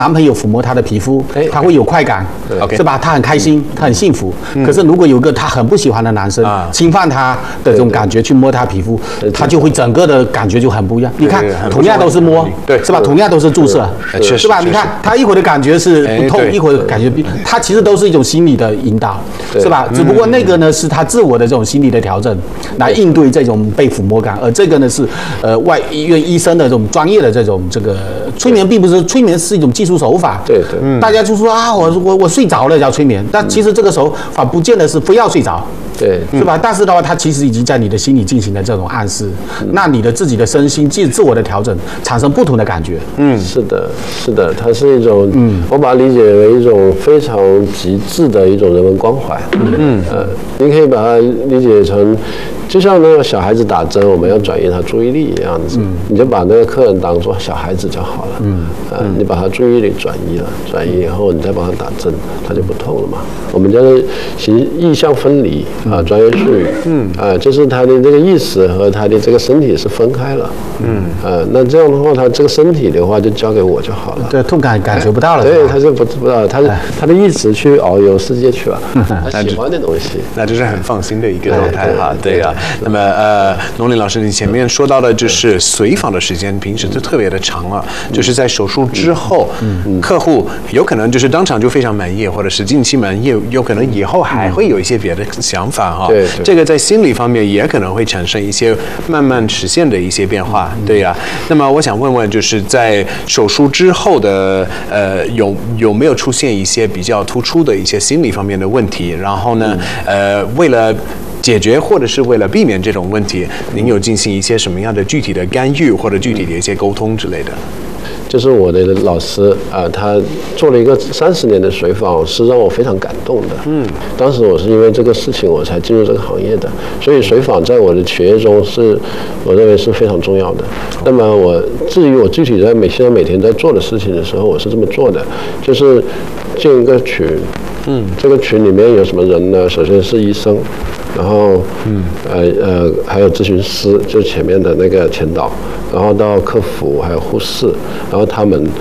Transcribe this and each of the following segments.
男朋友抚摸她的皮肤，她会有快感，是吧？她很开心，她很幸福。可是如果有个她很不喜欢的男生侵犯她的这种感觉去摸她皮肤，她就会整个的感觉就很不一样。你看，同样都是摸，是吧？同样都是注射，是吧？你看她一会儿的感觉是不痛，一会儿的感觉她其实都是一种心理的引导，是吧？只不过那个呢是她自我的这种心理的调整，来应对这种被抚摸感，而这个呢是外医院医生的这种专业的这种这个催眠，并不是催眠是一种技术手法， 对， 大家就说啊，我睡着了叫催眠，但其实这个手法不见得是非要睡着。 对， 是吧？但是的话，它其实已经在你的心里进行了这种暗示，那你的自己的身心自我的调整，产生不同的感觉。 是的，它是一种，我把它理解为一种非常极致的一种人文关怀。你可以把它理解成，就像那个小孩子打针，我们要转移他注意力一样子，你就把那个客人当作小孩子就好了。你把他注意力转移了，转移以后，你再帮他打针，他就不痛了嘛。我们叫做意象分离。专业术语，就是他的这个意识和他的这个身体是分开了，那这样的话，他这个身体的话就交给我就好了， 对，痛感觉不到了， 对，他就不知道，他的意识去遨游世界去了，他喜欢的东西， 那这是很放心的一个状态哈，对啊。那么龙林老师，你前面说到的就是随访的时间，平时就特别的长了，就是在手术之后，客户有可能就是当场就非常满意，或者是近期满意，有可能以后还会有一些别的想法。 对， 这个在心理方面也可能会产生一些慢慢实现的一些变化，对呀。那么我想问问，就是在手术之后的有没有出现一些比较突出的一些心理方面的问题？然后呢，为了解决或者是为了避免这种问题，您有进行一些什么样的具体的干预或者具体的一些沟通之类的？ 就是我的老师他做了一个30年的随访，是让我非常感动的。当时我是因为这个事情我才进入这个行业的，所以随访在我的学业中我认为是非常重要的。那么至于我具体现在每天在做的事情的时候，我是这么做的，就是建一个群。这个群里面有什么人呢？首先是医生，然后还有咨询师，就前面的那个前导，然后到客服，还有护士，然后他们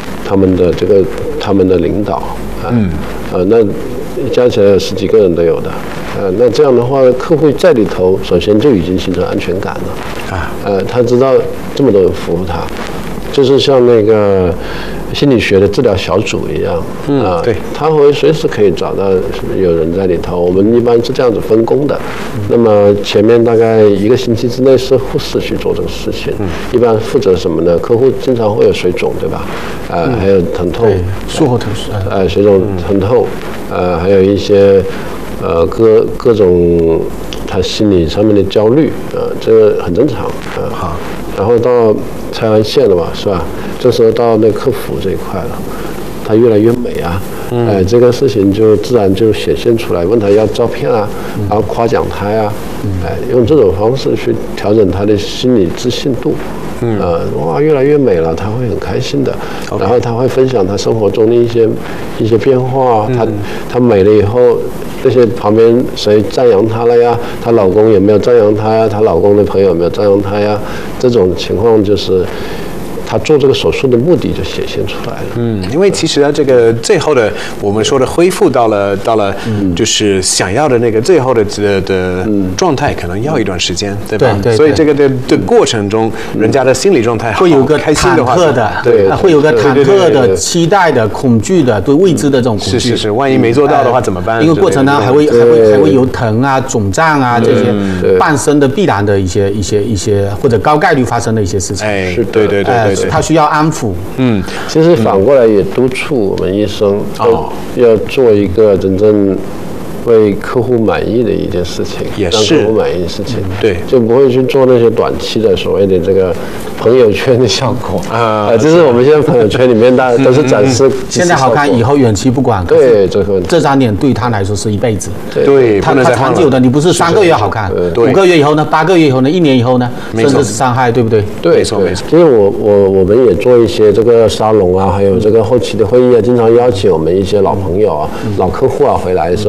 的领导那加起来有10几个人都有的。那这样的话，客户在里头，首先就已经形成安全感了。他知道这么多人服务他，就是像那个心理学的治疗小组一样， 对， 他会随时可以找到有人在里头。我们一般是这样子分工的。那么前面大概1个星期之内是护士去做这个事情，一般负责什么呢？客户经常会有水肿，对吧？还有疼痛， 术后疼痛， 水肿、疼痛，还有一些各种他心理上面的焦虑，这个很正常，好。然后到拆完线了嘛，是吧？这时候到那客服这一块了，他越来越美啊，这个事情就自然就显现出来。问他要照片啊，然后夸奖他呀，用这种方式去调整他的心理自信度。哇，越来越美了，他会很开心的。然后他会分享他生活中的一些变化。他美了以后，这些旁边谁赞扬她了呀？她老公有没有赞扬她呀？她老公的朋友有没有赞扬她呀？这种情况就是他做这个手术的目的就显现出来了。 因为其实这个最后的我们说的恢复到了就是想要的那个最后的状态，可能要一段时间，对吧？ 对。 所以这个的过程中，人家的心理状态会有个开心的话， 对，会有个忐忑的、期待的、恐惧的、对未知的这种恐惧。 是，万一没做到的话怎么办？ 因为过程呢还会有疼啊、肿胀啊这些伴生的必然的一些或者高概率发生的一些事情。 对。 他需要安抚。 其实反过来也督促我们医生要做一个真正为客户满意的一件事情， 也是让客户满意的事情， 对， 就不会去做那些短期的所谓的这个朋友圈的效果就是我们现在朋友圈里面大家都是展示现在好看，以后远期不管。 对， 这张脸对他来说是一辈子。 对， 他长久的，你不是3个月好看，5个月以后呢，8个月以后呢，1年以后呢，甚至是伤害，对不对？ 对， 没错。 其实我们也做一些这个沙龙啊，还有这个后期的会议啊，经常邀请我们一些老朋友啊、老客户啊回来的时候，他们经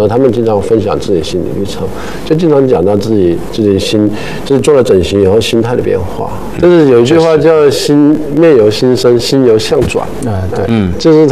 经常分享自己心理历程，就经常讲到自己心，就是做了整形以后心态的变化。就是有一句话叫面由心生，心由相转。 对， 就是